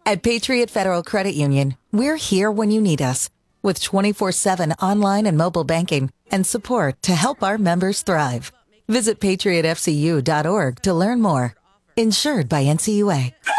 At Patriot Federal Credit Union, we're here when you need us with 24/7 online and mobile banking and support to help our members thrive. Visit patriotfcu.org to learn more. Insured by NCUA.